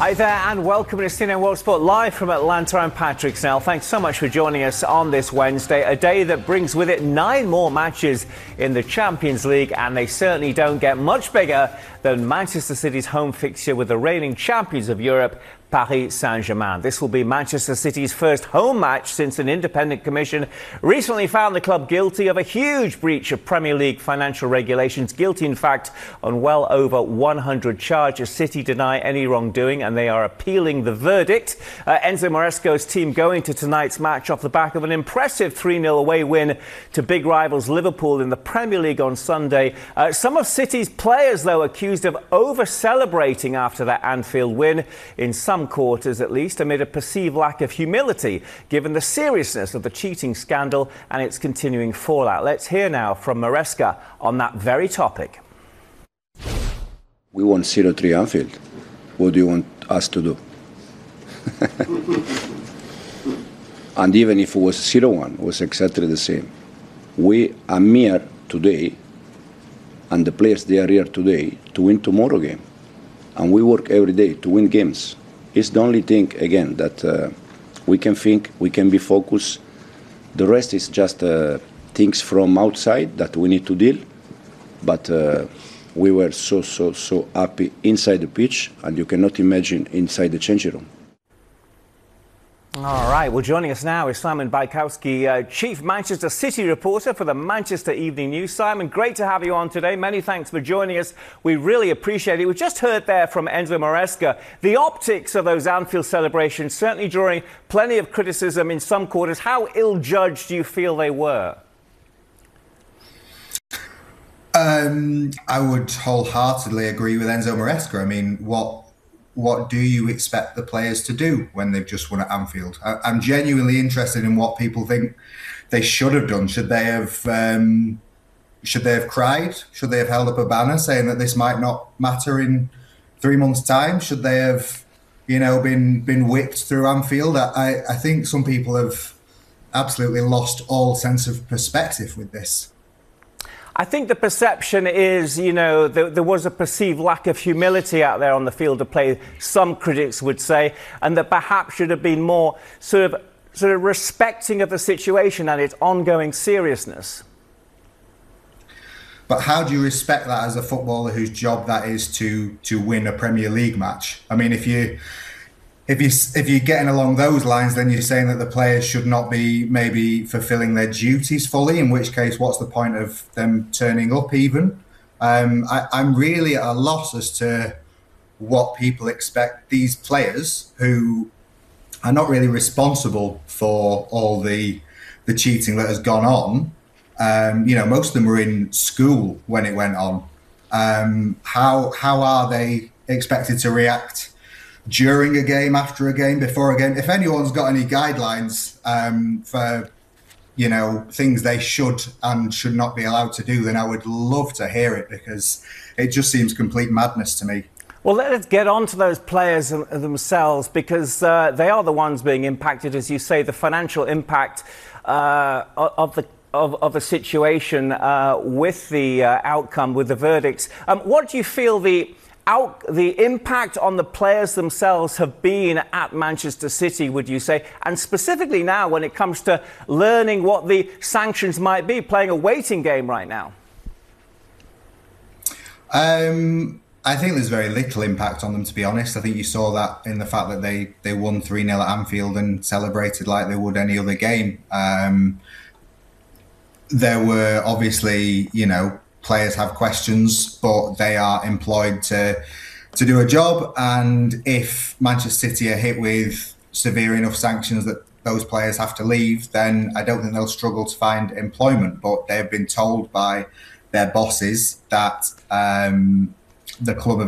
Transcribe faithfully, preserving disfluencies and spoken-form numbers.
Hi there and welcome to C N N World Sport live from Atlanta. I'm Patrick Snell. Thanks so much for joining us on this Wednesday, a day that brings with it nine more matches in the Champions League, and they certainly don't get much bigger than Manchester City's home fixture with the reigning champions of Europe, Paris Saint-Germain. This will be Manchester City's first home match since an independent commission recently found the club guilty of a huge breach of Premier League financial regulations. Guilty, in fact, on well over one hundred charges. City deny any wrongdoing and they are appealing the verdict. Uh, Enzo Maresca's team going to tonight's match off the back of an impressive three nil away win to big rivals Liverpool in the Premier League on Sunday. Uh, some of City's players, though, accused of over-celebrating after that Anfield win, in some quarters at least, amid a perceived lack of humility given the seriousness of the cheating scandal and its continuing fallout. Let's hear now from Maresca on that very topic. We won zero three Anfield. What do you want us to do? And even if it was zero one, it was exactly the same. We are here today, and the players, they are here today to win tomorrow game. And we work every day to win games. It's the only thing, again, that uh, we can think, we can be focused. The rest is just uh, things from outside that we need to deal. But uh, we were so, so, so happy inside the pitch, and you cannot imagine inside the changing room. All right, well, joining us now is Simon Bajkowski, uh, Chief Manchester City reporter for the Manchester Evening News. Simon, great to have you on today. Many thanks for joining us. We really appreciate it. We just heard there from Enzo Maresca the optics of those Anfield celebrations, certainly drawing plenty of criticism in some quarters. How ill-judged do you feel they were? Um, I would wholeheartedly agree with Enzo Maresca. I mean, what... What do you expect the players to do when they've just won at Anfield? I, I'm genuinely interested in what people think they should have done. Should they have um, should they have cried? Should they have held up a banner saying that this might not matter in three months' time? Should they have, you know, been been whipped through Anfield? I, I think some people have absolutely lost all sense of perspective with this. I think the perception is, you know, there, there was a perceived lack of humility out there on the field of play, some critics would say, and that perhaps should have been more sort of sort of respecting of the situation and its ongoing seriousness. But how do you respect that as a footballer whose job that is to to win a Premier League match? I mean, if you if you if you're getting along those lines, then you're saying that the players should not be maybe fulfilling their duties fully. In which case, what's the point of them turning up? Even um, I, I'm really at a loss as to what people expect these players who are not really responsible for all the the cheating that has gone on. Um, you know, most of them were in school when it went on. Um, how how are they expected to react during a game, after a game, before a game? If anyone's got any guidelines um, for, you know, things they should and should not be allowed to do, then I would love to hear it, because it just seems complete madness to me. Well, let's get on to those players themselves, because uh, they are the ones being impacted, as you say, the financial impact uh, of the Of, of a situation uh, with the uh, outcome, with the verdicts. Um, what do you feel the out, the impact on the players themselves have been at Manchester City, would you say? And specifically now when it comes to learning what the sanctions might be, playing a waiting game right now? Um, I think there's very little impact on them, to be honest. I think you saw that in the fact that they, they won three nil at Anfield and celebrated like they would any other game. Um, There were obviously, you know, players have questions, but they are employed to to do a job. And if Manchester City are hit with severe enough sanctions that those players have to leave, then I don't think they'll struggle to find employment. But they've been told by their bosses that um, the club